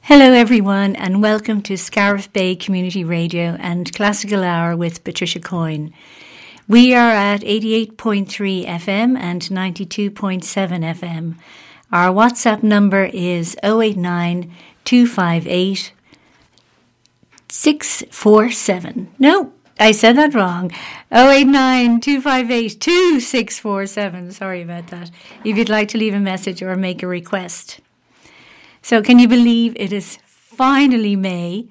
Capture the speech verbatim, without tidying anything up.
Hello everyone and welcome to Scariff Bay Community Radio and Classical Hour with Patricia Coyne. We are at eighty-eight point three F M and ninety-two point seven F M. Our WhatsApp number is oh eight nine, two five eight, six four seven. No, I said that wrong. oh eight nine, two five eight, two six four seven. Sorry about that. If you'd like to leave a message or make a request. So can you believe it is finally May?